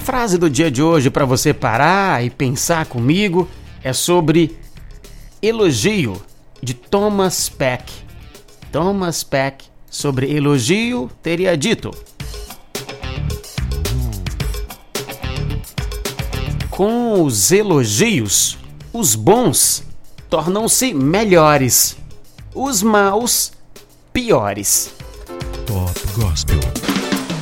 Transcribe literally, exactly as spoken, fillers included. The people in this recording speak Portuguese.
frase do dia de hoje para você parar e pensar comigo é sobre elogio, de Thomas Peck. Thomas Peck, sobre elogio, teria dito: com os elogios, os bons tornam-se melhores, os maus, piores. Top Gospel.